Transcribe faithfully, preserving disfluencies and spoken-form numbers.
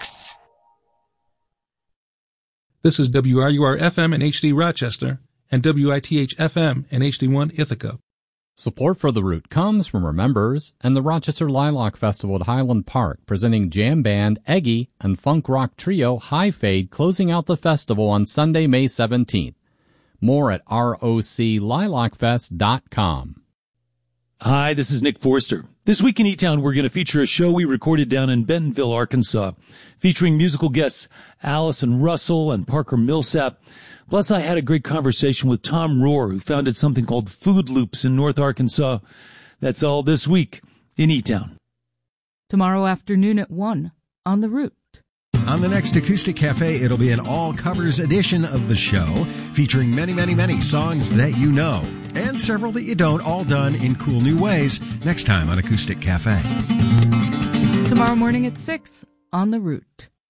six. This is W R U R F M and H D Rochester and W I T H F M and H D one Ithaca. Support for The Root comes from our members and the Rochester Lilac Festival at Highland Park, presenting jam band Eggy and funk rock trio High Fade, closing out the festival on Sunday, May seventeenth. More at R O C lilac fest dot com. Hi, this is Nick Forster. This week in E-Town, we're going to feature a show we recorded down in Bentonville, Arkansas, featuring musical guests Allison Russell and Parker Millsap. Plus, I had a great conversation with Tom Rohr, who founded something called Food Loops in North Arkansas. That's all this week in E-Town. Tomorrow afternoon at one on The Root. On the next Acoustic Cafe, it'll be an all-covers edition of the show, featuring many, many, many songs that you know, and several that you don't, all done in cool new ways, next time on Acoustic Cafe. Tomorrow morning at six on The Root.